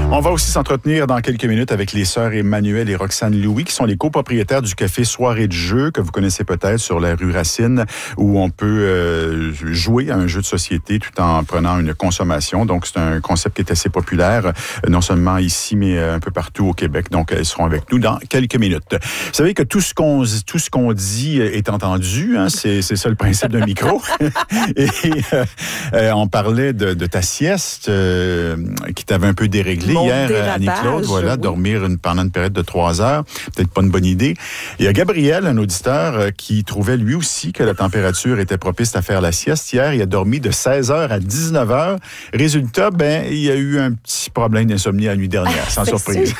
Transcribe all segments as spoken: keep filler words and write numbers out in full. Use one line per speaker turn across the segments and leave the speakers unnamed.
On va aussi s'entretenir dans quelques minutes avec les sœurs Emmanuel et Roxane Louis, qui sont les copropriétaires du café Soirée de jeu, que vous connaissez peut-être sur la rue Racine, où on peut euh, jouer à un jeu de société tout en prenant une consommation. Donc, c'est un concept qui est assez populaire, euh, non seulement ici, mais un peu partout au Québec. Donc, elles seront avec nous dans quelques minutes. Vous savez que tout ce qu'on, tout ce qu'on dit est entendu, hein? c'est, c'est ça le principe d'un micro. Et euh, euh, on parlait de, de ta sieste euh, qui t'avait un peu déréglé.
Mon
hier,
dérapage,
Annie-Claude, voilà,
oui.
dormir une, pendant une période de trois heures, peut-être pas une bonne idée. Il y a Gabriel, un auditeur, euh, qui trouvait lui aussi que la température était propice à faire la sieste. Hier, il a dormi de seize heures à dix-neuf heures. Résultat, ben, il y a eu un petit problème d'insomnie la nuit dernière, sans surprise.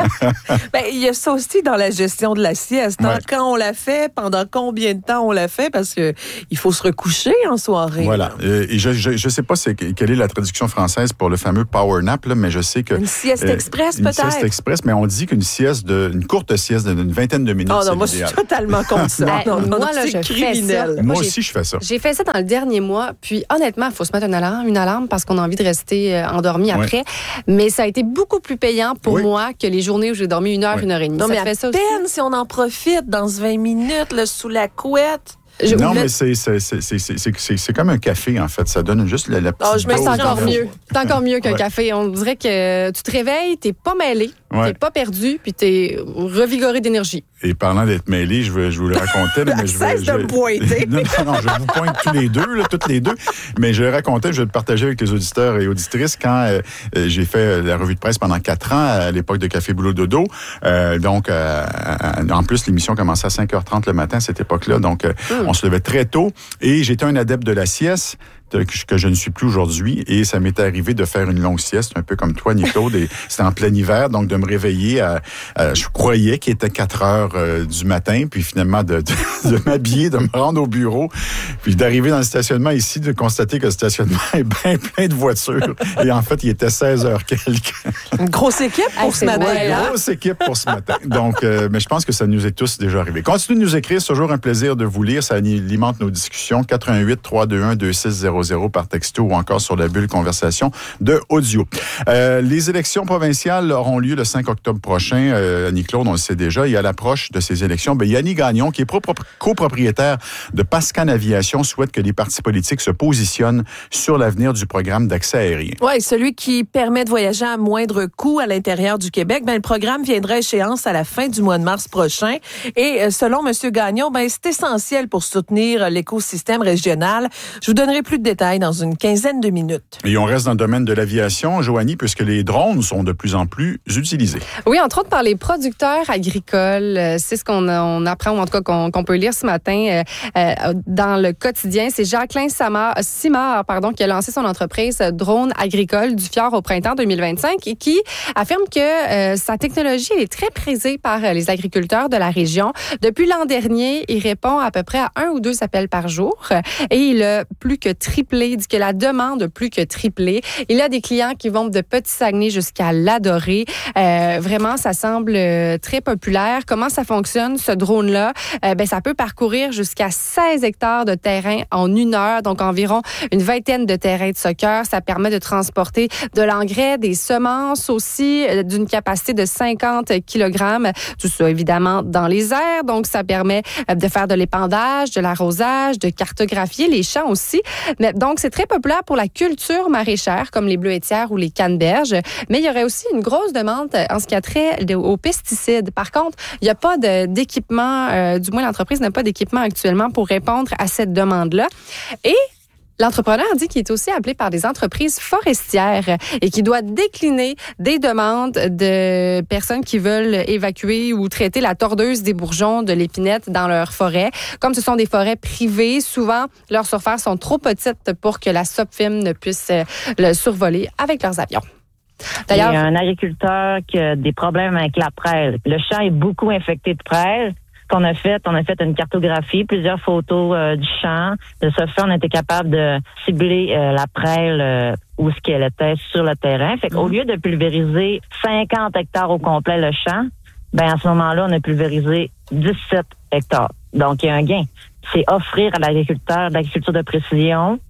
Ben, il y a ça aussi dans la gestion de la sieste. Hein?
Ouais.
Quand on la fait, pendant combien de temps on la fait? Parce que il faut se recoucher en soirée.
Voilà. Euh, et je je, je sais pas c'est, quelle est la traduction française pour le fameux power nap, là, mais je sais que...
Une sieste
euh,
express,
une
peut-être?
Une sieste express, mais on dit qu'une sieste, de, une courte sieste d'une vingtaine de minutes,
Oh
c'est
non, moi,
l'idéal.
je suis totalement contre ça.
Ben,
non, non,
moi, là,
c'est
je fais
criminel.
ça.
Moi
j'ai,
aussi, je fais ça.
J'ai fait ça dans le dernier mois, puis honnêtement, il faut se mettre une alarme, une alarme parce qu'on a envie de rester euh, endormi
Ouais.
après. Mais ça a été beaucoup plus payant pour
Oui.
moi que les journées où j'ai dormi une heure,
Oui.
une heure et demie.
Non,
ça
mais
te
à
fait ça
peine
aussi?
si on en profite dans ce vingt minutes là, sous la couette.
Je-
Non,
le-
mais c'est, c'est, c'est, c'est, c'est, c'est, c'est comme un café, en fait. Ça donne juste la, la petite
Oh, je me
dose
C'est
sens
encore
de-
mieux. C'est encore mieux qu'un
Ouais.
café. On dirait que tu te réveilles, t'es pas mêlé,
Ouais.
t'es pas perdu, puis t'es revigoré d'énergie.
Et parlant d'être mêlé, je, veux, je vous le racontais, là, mais je vais...
Cesse
je
de
vais-
me pointer.
non, non, non, je vous pointe tous les deux, là, toutes les deux. Mais je le racontais, je vais le partager avec les auditeurs et auditrices quand euh, euh, j'ai fait la revue de presse pendant quatre ans à l'époque de Café Boulot Dodo. Euh, donc, euh, en plus, l'émission commençait à cinq heures trente le matin à cette époque-là. Donc, euh,
Mm.
on se levait très tôt. Et j'étais un adepte de la sieste que que je ne suis plus aujourd'hui. Et ça m'est arrivé de faire une longue sieste, un peu comme toi, Nicole. Et c'était en plein hiver, donc de me réveiller à, à je croyais qu'il était quatre heures euh, du matin, puis finalement de, de, de m'habiller, de me rendre au bureau, puis d'arriver dans le stationnement ici, de constater que le stationnement est bien plein de voitures. Et en fait, il était seize heures quelques.
Une grosse équipe pour
Hey,
ce
c'est
matin.
vrai,
hein?
Grosse équipe pour ce matin. Donc, euh, mais je pense que ça nous est tous déjà arrivé. Continuez de nous écrire, c'est toujours un plaisir de vous lire. Ça alimente nos discussions. quatre un huit, trois deux un, deux six zéro zéro par texto ou encore sur la bulle conversation de audio. Euh, les élections provinciales auront lieu le cinq octobre prochain. Euh, Annie-Claude, on le sait déjà. Et à l'approche de ces élections, ben, Yannick Gagnon, qui est pro- copropriétaire de Pascan Aviation, souhaite que les partis politiques se positionnent sur l'avenir du programme d'accès aérien.
Oui, celui qui permet de voyager à moindre coût à l'intérieur du Québec. Ben, le programme viendra à échéance à la fin du mois de mars prochain. Et euh, selon M. Gagnon, ben, c'est essentiel pour soutenir l'écosystème régional. Je vous donnerai plus de détails dans une quinzaine de minutes.
Et on reste dans le domaine de l'aviation, Joanie, puisque les drones sont de plus en plus utilisés.
Oui, entre autres par les producteurs agricoles. Euh, C'est ce qu'on on apprend, ou en tout cas qu'on, qu'on peut lire ce matin euh, euh, dans le quotidien. C'est Jacqueline Samar, Simard pardon, qui a lancé son entreprise Drone Agricole du Fjord au printemps deux mille vingt-cinq et qui affirme que euh, sa technologie elle est très prisée par euh, les agriculteurs de la région. Depuis l'an dernier, il répond à peu près à un ou deux appels par jour et il a plus que triplé, il dit que la demande a plus que triplé. Il a des clients qui vont de Petit Saguenay jusqu'à l'Adoré. Euh, vraiment, ça semble euh, très populaire. Comment ça fonctionne, ce drone-là? Euh, ben, ça peut parcourir jusqu'à seize hectares de terrain en une heure, donc environ une vingtaine de terrains de soccer. Ça permet de transporter de l'engrais, des semences aussi, euh, d'une capacité de cinquante kilogrammes. Tout ça, évidemment, dans les airs. Donc, ça permet euh, de faire de l'épandage, de l'arrosage, de cartographier les champs aussi. Mais, donc, c'est très populaire pour la culture maraîchère, comme les bleuetières ou les canneberges. Mais il y aurait aussi une grosse demande en ce qui a trait aux pesticides. Par contre, il n'y a pas de, d'équipement, euh, du moins l'entreprise n'a pas d'équipement actuellement pour répondre à cette demande-là. Et l'entrepreneur dit qu'il est aussi appelé par des entreprises forestières et qu'il doit décliner des demandes de personnes qui veulent évacuer ou traiter la tordeuse des bourgeons de l'épinette dans leur forêt. Comme ce sont des forêts privées, souvent, leurs surfaces sont trop petites pour que la SOPFIM ne puisse le survoler avec leurs avions.
D'ailleurs, il y a un agriculteur qui a des problèmes avec la prêle. Le champ est beaucoup infecté de prêle. Ce qu'on a fait, on a fait une cartographie, plusieurs photos euh, du champ. De ce fait, on a été capable de cibler euh, la prêle euh, où ce qu'elle était sur le terrain. Fait qu'au lieu de pulvériser cinquante hectares au complet le champ, ben à ce moment-là, on a pulvérisé dix-sept hectares. Donc, il y a un gain. C'est offrir à l'agriculteur de l'agriculture de précision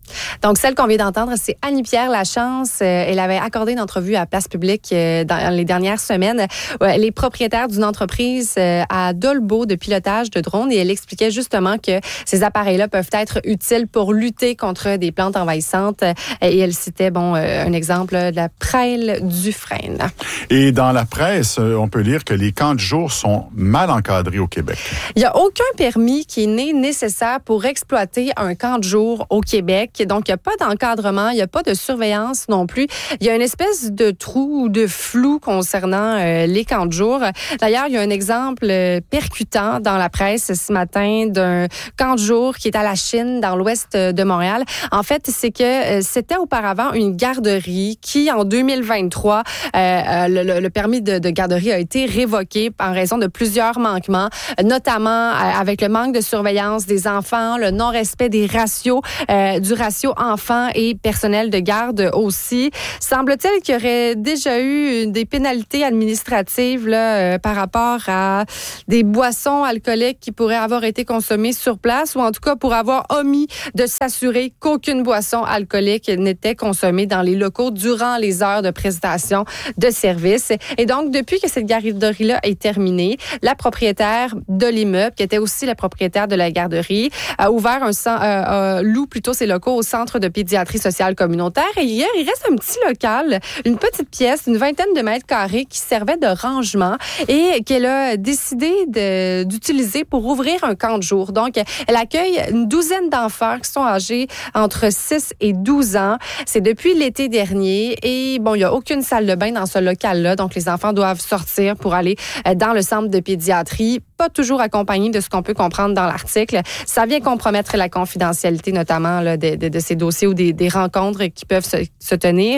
Donc, celle qu'on vient d'entendre, c'est Annie-Pierre Lachance. Euh, elle avait accordé une entrevue à Place Publique euh, dans les dernières semaines. Euh, elle est propriétaire d'une entreprise euh, à Dolbeau de pilotage de drones et elle expliquait justement que ces appareils-là peuvent être utiles pour lutter contre des plantes envahissantes. Euh, et elle citait, bon, euh, un exemple de la prêle du frêne.
Et dans la presse, on peut lire que les camps de jour sont mal encadrés au Québec.
Il n'y a aucun permis qui est né nécessaire pour exploiter un camp de jour au Québec. Donc, il n'y a pas d'encadrement, il n'y a pas de surveillance non plus. Il y a une espèce de trou ou de flou concernant euh, les camps de jour. D'ailleurs, il y a un exemple euh, percutant dans la presse ce matin d'un camp de jour qui est à la Chine, dans l'ouest de Montréal. En fait, c'est que euh, c'était auparavant une garderie qui, en deux mille vingt-trois, euh, euh, le, le permis de, de garderie a été révoqué en raison de plusieurs manquements, notamment euh, avec le manque de surveillance des enfants, le non-respect des ratios, euh, du ratio enfants et personnel de garde aussi. Semble-t-il qu'il y aurait déjà eu des pénalités administratives là, euh, par rapport à des boissons alcooliques qui pourraient avoir été consommées sur place ou en tout cas pour avoir omis de s'assurer qu'aucune boisson alcoolique n'était consommée dans les locaux durant les heures de prestation de service. Et donc, depuis que cette garderie-là est terminée, la propriétaire de l'immeuble, qui était aussi la propriétaire de la garderie, a ouvert un euh, euh, loue plutôt ses locaux au centre de pédiatrie sociale communautaire. Et hier, il reste un petit local, une petite pièce, une vingtaine de mètres carrés qui servait de rangement et qu'elle a décidé de, d'utiliser pour ouvrir un camp de jour. Donc, elle accueille une douzaine d'enfants qui sont âgés entre six et douze ans. C'est depuis l'été dernier et bon, il n'y a aucune salle de bain dans ce local-là. Donc, les enfants doivent sortir pour aller dans le centre de pédiatrie. Pas toujours accompagné de ce qu'on peut comprendre dans l'article. Ça vient compromettre la confidentialité, notamment là, de, de, de ces dossiers ou des, des rencontres qui peuvent se, se tenir.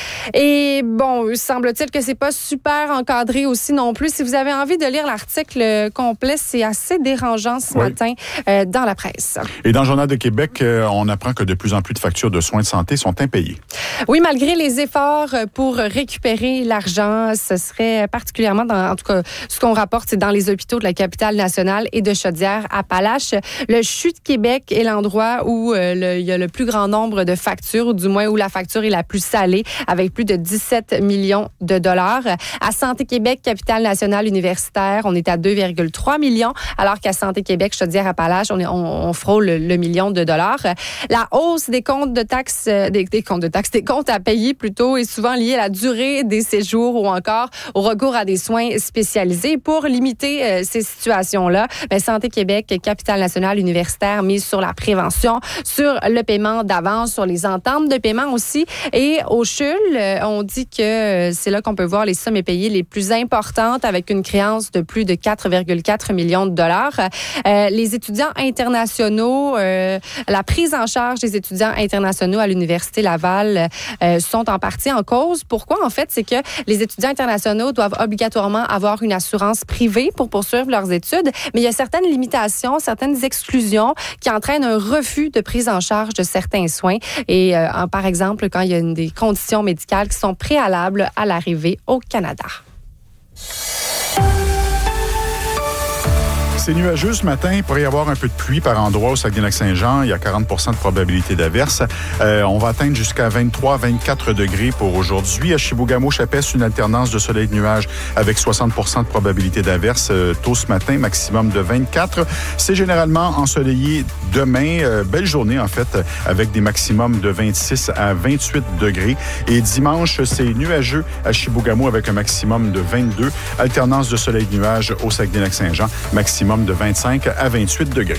Et bon, semble-t-il que c'est pas super encadré aussi non plus. Si vous avez envie de lire l'article complet, c'est assez dérangeant ce oui. matin euh, dans la presse.
Et dans le Journal de Québec, euh, on apprend que de plus en plus de factures de soins de santé sont impayées.
Oui, malgré les efforts pour récupérer l'argent, ce serait particulièrement, dans, en tout cas, ce qu'on rapporte, c'est dans les hôpitaux de la capitale nationale et de Chaudière-Appalaches. Le C H U de Québec est l'endroit où euh, le, il y a le plus grand nombre de factures, ou du moins où la facture est la plus salée, avec plus de dix-sept millions de dollars. À Santé Québec, capitale nationale universitaire, on est à deux virgule trois millions, alors qu'à Santé Québec, Chaudière-Appalaches, on, est, on, on frôle le, le million de dollars. La hausse des comptes de taxes, des, des comptes de taxes, des comptes à payer plutôt, est souvent liée à la durée des séjours ou encore au recours à des soins spécialisés. Pour limiter euh, ces situations-là, bien, Santé Québec, capitale nationale universitaire, mise sur la prévention, sur le paiement d'avance, sur les ententes de paiement aussi. Et au C H U L, on dit que c'est là qu'on peut voir les sommes payées les plus importantes avec une créance de plus de quatre virgule quatre millions de dollars. Euh, les étudiants internationaux, euh, la prise en charge des étudiants internationaux à l'Université Laval euh, sont en partie en cause. Pourquoi? En fait, c'est que les étudiants internationaux doivent obligatoirement avoir une assurance privée pour poursuivre leurs études, mais il y a certaines limitations, certaines exclusions qui entraînent un refus de prise en charge de certains soins. Et euh, par exemple, quand il y a une, des conditions médicales qui sont préalables à l'arrivée au Canada.
C'est nuageux ce matin. Il pourrait y avoir un peu de pluie par endroits au Saguenay-Lac-Saint-Jean. Il y a quarante pour cent de probabilité d'averse. Euh, on va atteindre jusqu'à vingt-trois à vingt-quatre degrés pour aujourd'hui. À Chibougamau-Chapesse, une alternance de soleil et de nuages avec soixante pour cent de probabilité d'averse euh, tôt ce matin, maximum de vingt-quatre. C'est généralement ensoleillé demain. Euh, belle journée, en fait, avec des maximums de vingt-six à vingt-huit degrés. Et dimanche, c'est nuageux à Chibougamau avec un maximum de vingt-deux. Alternance de soleil et de nuages au Saguenay-Lac-Saint-Jean, maximum de vingt-cinq à vingt-huit degrés.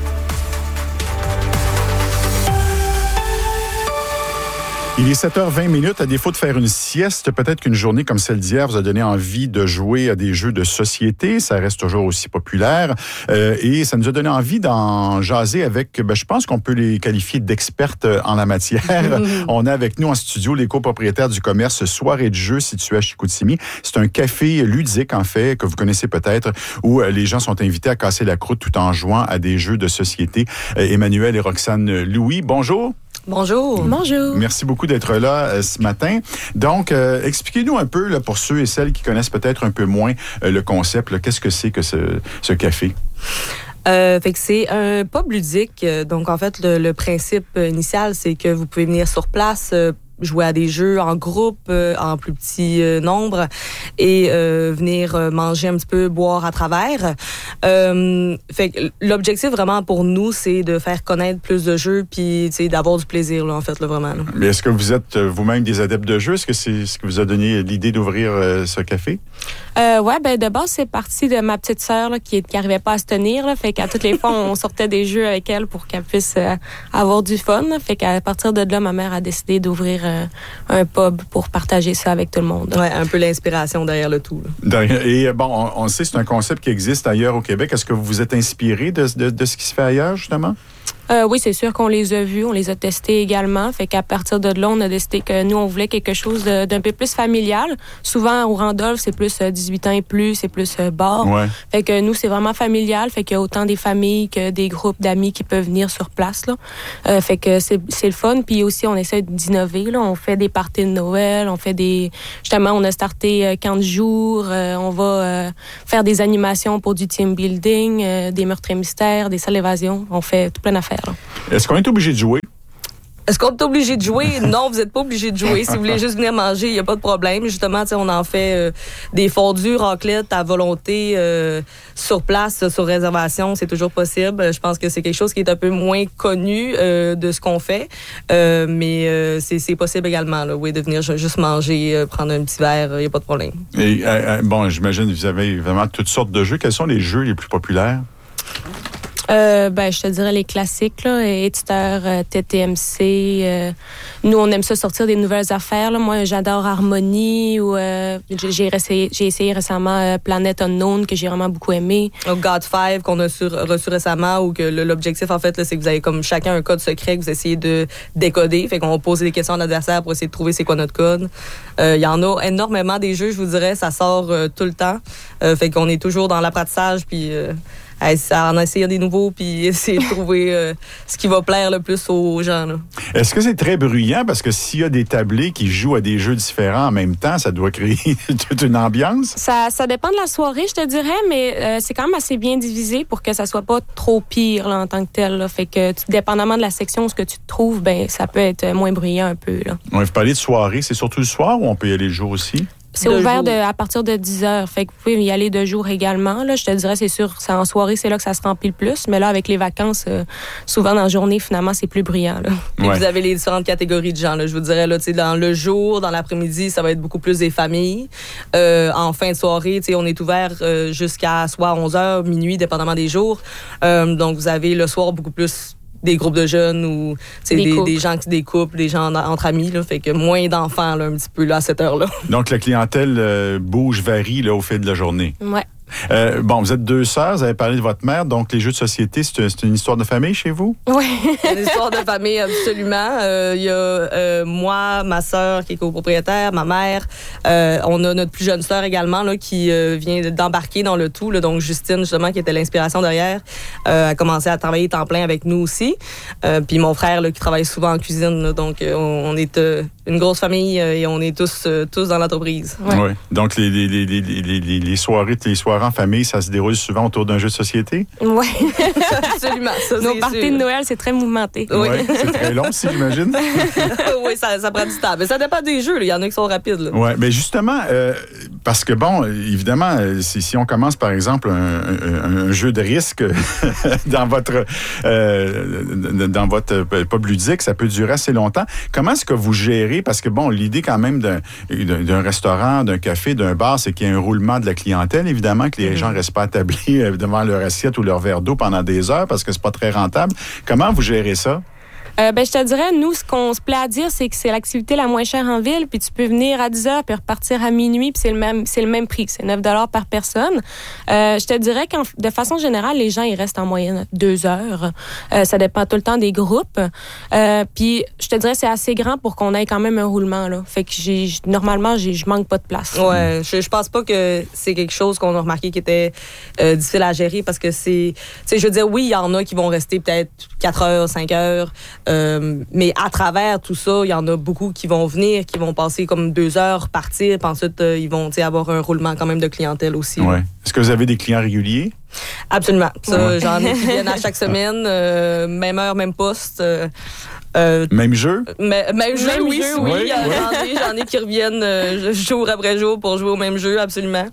Il est sept heures vingt minutes. À défaut de faire une sieste, peut-être qu'une journée comme celle d'hier vous a donné envie de jouer à des jeux de société. Ça reste toujours aussi populaire. Euh, et ça nous a donné envie d'en jaser avec, ben, je pense qu'on peut les qualifier d'expertes en la matière. On a avec nous en studio les copropriétaires du commerce Soirée de jeux situé à Chicoutimi. C'est un café ludique, en fait, que vous connaissez peut-être, où les gens sont invités à casser la croûte tout en jouant à des jeux de société. Euh, Emmanuel et Roxane Louis, bonjour.
Bonjour. Bonjour.
Merci beaucoup d'être là euh, ce matin. Donc, euh, expliquez-nous un peu, là, pour ceux et celles qui connaissent peut-être un peu moins euh, le concept, là, qu'est-ce que c'est que ce, ce café?
Euh, fait que c'est un pub ludique. Donc, en fait, le, le principe initial, c'est que vous pouvez venir sur place, euh, jouer à des jeux en groupe, euh, en plus petit euh, nombre, et euh, venir euh, manger un petit peu, boire à travers. Euh, fait que l'objectif vraiment pour nous, c'est de faire connaître plus de jeux, puis d'avoir du plaisir, là, en fait, là, vraiment. Là.
Mais est-ce que vous êtes euh, vous-même des adeptes de jeux? Est-ce que c'est ce qui vous a donné l'idée d'ouvrir euh, ce café?
Euh, ouais, ben de base, c'est parti de ma petite sœur là, qui qui arrivait pas à se tenir. Là, fait qu'à toutes les fois, on sortait des jeux avec elle pour qu'elle puisse euh, avoir du fun. Là, fait qu'à partir de là, ma mère a décidé d'ouvrir euh, un pub pour partager ça avec tout le monde.
Ouais, un peu l'inspiration derrière le tout. Là.
Et bon, on, on sait c'est un concept qui existe ailleurs au Québec. Est-ce que vous vous êtes inspiré de, de, de ce qui se fait ailleurs, justement?
Euh, oui, c'est sûr qu'on les a vus, on les a testés également. Fait qu'à partir de là, on a décidé que nous, on voulait quelque chose de, d'un peu plus familial. Souvent, au Randolph, c'est plus dix-huit ans et plus, c'est plus euh, bar.
Ouais.
Fait que nous, c'est vraiment familial. Fait qu'il y a autant des familles que des groupes d'amis qui peuvent venir sur place, là. Euh, fait que c'est, c'est le fun. Puis aussi, on essaie d'innover, là. On fait des parties de Noël, on fait des... Justement, on a starté euh, camp de jour. Euh, on va euh, faire des animations pour du team building, euh, des meurtres et mystères, des salles d'évasion. On fait tout plein d'affaires.
Est-ce qu'on est obligé de jouer?
Est-ce qu'on est obligé de jouer? Non, vous n'êtes pas obligé de jouer. Si vous voulez juste venir manger, il n'y a pas de problème. Justement, on en fait euh, des fondus, raclettes à volonté euh, sur place, sur réservation. C'est toujours possible. Je pense que c'est quelque chose qui est un peu moins connu euh, de ce qu'on fait. Euh, mais euh, c'est, c'est possible également, là, oui, de venir juste manger, euh, prendre un petit verre. Il n'y a pas de problème.
Et euh, bon, j'imagine que vous avez vraiment toutes sortes de jeux. Quels sont les jeux les plus populaires?
Euh, ben, je te dirais les classiques, là, éditeurs, euh, T T M C. Euh, nous, on aime ça sortir des nouvelles affaires. Là. Moi, j'adore Harmony. Ou euh, j'ai, essayé, j'ai essayé récemment euh, Planet Unknown, que j'ai vraiment beaucoup aimé.
Au God five, qu'on a sur, reçu récemment, où que le, l'objectif, en fait, là, c'est que vous avez comme chacun un code secret que vous essayez de décoder. Fait qu'on va poser des questions à l'adversaire pour essayer de trouver c'est quoi notre code. Il euh, y en a énormément des jeux, je vous dirais. Ça sort euh, tout le temps. Euh, fait qu'on est toujours dans l'apprentissage, puis... Euh, à en essayer des nouveaux puis essayer de trouver euh, ce qui va plaire le plus aux gens. Là.
Est-ce que c'est très bruyant? Parce que s'il y a des tablés qui jouent à des jeux différents en même temps, ça doit créer toute une ambiance?
Ça, ça dépend de la soirée, je te dirais, mais euh, c'est quand même assez bien divisé pour que ça soit pas trop pire là, en tant que tel. Là. Fait que, dépendamment de la section où ce que tu te trouves, ben ça peut être moins bruyant un peu. Là.
On va parler de soirée. C'est surtout le soir ou on peut y aller le jour aussi?
C'est de ouvert de, à partir de dix heures. Fait que vous pouvez y aller de jour également. Là, je te dirais, c'est sûr, c'est en soirée, c'est là que ça se remplit le plus. Mais là, avec les vacances, euh, souvent dans la journée, finalement, c'est plus bruyant. Là.
Ouais. Vous avez les différentes catégories de gens. Là. Je vous dirais, là, dans le jour, dans l'après-midi, ça va être beaucoup plus des familles. Euh, en fin de soirée, on est ouvert euh, jusqu'à soit onze heures, minuit, dépendamment des jours. Euh, donc, vous avez le soir beaucoup plus des groupes de jeunes ou des, des, des gens qui des couples, des gens entre amis, là, fait que moins d'enfants là, un petit peu là, à cette heure-là. Donc
la clientèle euh, bouge, varie là, au fil de la journée.
Ouais.
Euh, bon, vous êtes deux sœurs, vous avez parlé de votre mère, donc les jeux de société, c'est, c'est une histoire de famille chez vous?
Oui.
C'est une histoire de famille, absolument. Il euh, y a euh, moi, ma sœur qui est copropriétaire, ma mère. Euh, on a notre plus jeune sœur également là, qui euh, vient d'embarquer dans le tout. Là, donc Justine, justement, qui était l'inspiration derrière, euh, a commencé à travailler temps plein avec nous aussi. Euh, puis mon frère là, qui travaille souvent en cuisine. Là, donc euh, on est euh, une grosse famille euh, et on est tous, euh, tous dans l'entreprise.
Ouais. Ouais. Donc les, les, les, les, les, les soirées, les soirées en famille, ça se déroule souvent autour d'un jeu de société?
Oui.
Absolument. Ça,
nos parties de Noël, c'est très mouvementé.
Oui, ouais, c'est très long aussi, j'imagine.
Oui, ça, ça prend du temps. Mais ça dépend des jeux. Il y en a qui sont rapides.
Oui, mais justement, euh, parce que, bon, évidemment, si, si on commence, par exemple, un, un, un jeu de risque dans votre euh, dans votre pub ludique, ça peut durer assez longtemps. Comment est-ce que vous gérez? Parce que, bon, l'idée quand même d'un, d'un restaurant, d'un café, d'un bar, c'est qu'il y a un roulement de la clientèle, évidemment, que les mm-hmm. gens ne restent pas établis devant leur assiette ou leur verre d'eau pendant des heures parce que c'est pas très rentable. Comment vous gérez ça?
Euh, ben, je te dirais, nous, ce qu'on se plaît à dire, c'est que c'est l'activité la moins chère en ville, puis tu peux venir à dix heures puis repartir à minuit, puis c'est le même, c'est le même prix, c'est neuf dollars par personne. Euh, je te dirais que de façon générale, les gens, ils restent en moyenne deux heures. Euh, ça dépend tout le temps des groupes. Euh, puis, je te dirais, c'est assez grand pour qu'on ait quand même un roulement, là. Fait que j'ai, normalement, j'ai, je manque pas de place.
Ouais, je, je pense pas que c'est quelque chose qu'on a remarqué qui était euh, difficile à gérer parce que c'est, tu sais, je veux dire, oui, il y en a qui vont rester peut-être quatre heures, cinq heures. Euh, mais à travers tout ça, il y en a beaucoup qui vont venir, qui vont passer comme deux heures, partir, puis ensuite, euh, ils vont avoir un roulement quand même de clientèle aussi.
Ouais. Est-ce que vous avez des clients réguliers?
Absolument. Ça,
Ouais.
j'en ai qui viennent à chaque semaine, euh, même heure, même poste. Euh, euh,
Même jeu?
mais, même jeu,
Même
oui,
jeu,
oui.
oui.
J'en ai, j'en ai qui reviennent euh, jour après jour pour jouer au même jeu, absolument.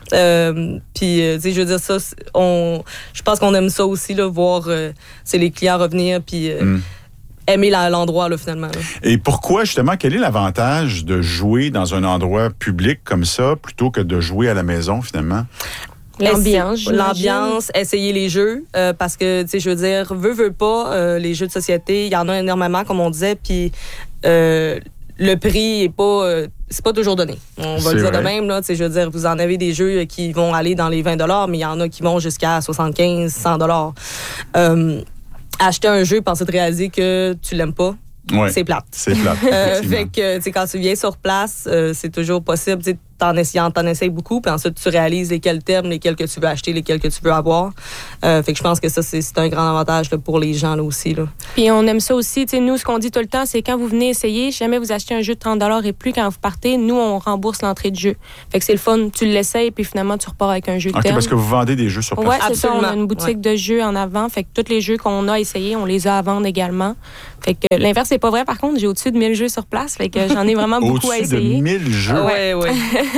Euh, Puis, euh, tu sais, je veux dire ça, on, je pense qu'on aime ça aussi, là, voir euh, c'est les clients revenir, puis euh,
Mm.
aimer la, l'endroit, là, finalement. Là.
Et pourquoi, justement, quel est l'avantage de jouer dans un endroit public comme ça plutôt que de jouer à la maison, finalement?
L'ambiance,
Essa- L'ambiance, essayer les jeux, euh, parce que, tu sais, je veux dire, veux, veux pas, euh, les jeux de société, il y en a énormément, comme on disait, puis euh, le prix est pas... Euh, c'est pas toujours donné. On va
C'est
le dire
vrai.
de même, là. Tu sais, je veux dire, vous en avez des jeux qui vont aller dans les vingt dollars, mais il y en a qui vont jusqu'à soixante-quinze, cent dollars. Euh, acheter un jeu, penser de réaliser que tu l'aimes pas,
Ouais.
c'est plate.
C'est plate.
Euh,
effectivement.
fait que, tu sais, quand tu viens sur place, euh, c'est toujours possible, tu sais, t'en essayant, t'en essayes beaucoup, puis ensuite, tu réalises lesquels t'aimes, lesquels que tu veux acheter, lesquels que tu veux avoir. Euh, fait que je pense que ça, c'est, c'est un grand avantage là, pour les gens, là, aussi, là.
Puis on aime ça aussi. Tu sais, nous, ce qu'on dit tout le temps, c'est quand vous venez essayer, si jamais vous achetez un jeu de trente dollars et plus quand vous partez, nous, on rembourse l'entrée de jeu. Fait que c'est le fun. Tu l'essayes, puis finalement, tu repars avec un jeu de
OK,
thème.
parce que vous vendez des jeux sur place.
Ouais, c'est ça. On a
Absolument.
une boutique de jeux en avant. Fait que tous les jeux qu'on a essayés, on les a à vendre également. Fait que l'inverse, c'est pas vrai. Par contre, j'ai au-dessus de mille jeux sur place. Fait que j'en ai vraiment beaucoup à
Au-dessus de
essayer.
mille jeux.
Ouais, ouais.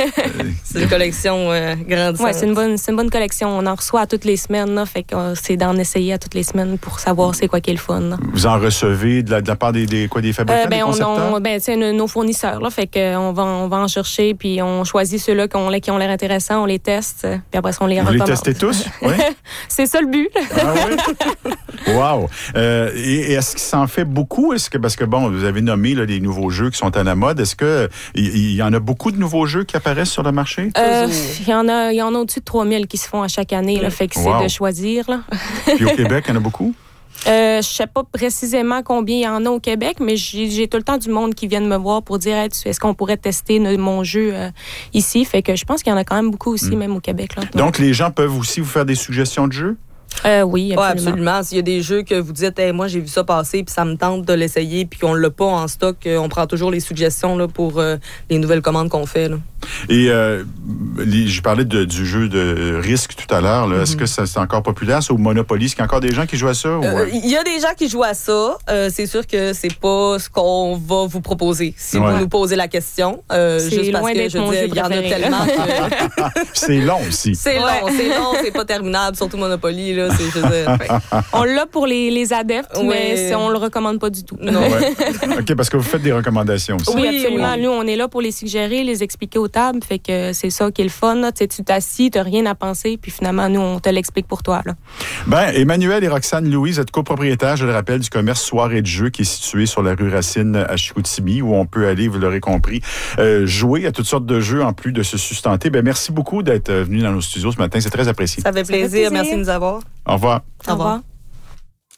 C'est une collection euh, grandissante.
Ouais, c'est une bonne, c'est une bonne collection. On en reçoit à toutes les semaines. Là, fait que euh, c'est d'en essayer à toutes les semaines pour savoir c'est quoi qui est le fun. Là.
Vous en recevez de la, de la part des, des, quoi, des fabricants,
Euh, ben,
des
on,
concepteurs?
on, ben, c'est nos fournisseurs. Là, fait que, euh, on, va, on va en chercher, puis on choisit ceux-là qui ont, qui ont l'air intéressants, on les teste, euh, puis après ça, on les
Vous les
recommande.
testez tous? Oui.
C'est ça le but.
Ah oui? Wow! Euh, et, et est-ce qu'il s'en fait beaucoup? Est-ce que, parce que, bon, vous avez nommé là, les nouveaux jeux qui sont à la mode. Est-ce que il, il y en a beaucoup de nouveaux jeux qui apparaissent sur le marché?
Euh, Il y en a, il y en a au-dessus de trois mille qui se font à chaque année. Là, fait que
Wow.
c'est de choisir. Là.
Puis au Québec, il y en a beaucoup?
Euh, je sais pas précisément combien il y en a au Québec, mais j'ai, j'ai tout le temps du monde qui vient me voir pour dire hey, est-ce qu'on pourrait tester no- mon jeu euh, ici. Fait que je pense qu'il y en a quand même beaucoup aussi,
Mm.
même au Québec. Là.
Donc, les gens peuvent aussi vous faire des suggestions de jeux?
Euh, oui,
Ouais,
absolument.
absolument. S'il y a des jeux que vous dites, hey, moi, j'ai vu ça passer, puis ça me tente de l'essayer, puis qu'on l'a pas en stock, euh, on prend toujours les suggestions là, pour euh, les nouvelles commandes qu'on fait. Là.
Et euh, les- je parlais de- du jeu de risque tout à l'heure. Là.
Mm-hmm.
Est-ce que ça, c'est encore populaire, ça, au Monopoly? Est-ce qu'il y a encore des gens qui jouent à ça? ou,
Euh,
euh?
Il y a des gens qui jouent à ça. Euh, c'est sûr que c'est pas ce qu'on va vous proposer si
Ouais.
vous nous posez la question. Euh,
C'est
juste parce
loin
que
d'être
je veux
mon
dire,
jeu
il y en a
préféré,
tellement que
C'est long aussi.
c'est long,
Ouais.
c'est long, c'est pas terminable, surtout Monopoly là. C'est, je veux dire, fait-
On l'a pour les, les adeptes,
Oui.
mais c'est- on le recommande pas du tout.
non.
Ouais. OK, parce que vous faites des recommandations aussi.
Oui,
Oui,
absolument.
oui.
Nous, on est là pour les suggérer, les expliquer aux tables. Fait que c'est ça qui est le fun. Là. Tu sais, tu t'assis, tu n'as rien à penser, puis finalement, nous, on te l'explique pour toi. Là.
Ben, Emmanuel et Roxane Louise, êtes copropriétaires, je le rappelle, du commerce Soirée de jeux qui est situé sur la rue Racine à Chicoutimi, où on peut aller, vous l'aurez compris, euh, jouer à toutes sortes de jeux en plus de se sustenter. Ben, merci beaucoup d'être venu dans nos studios ce matin. C'est très apprécié.
Ça fait plaisir.
plaisir.
Merci de nous avoir.
Au revoir.
Au revoir.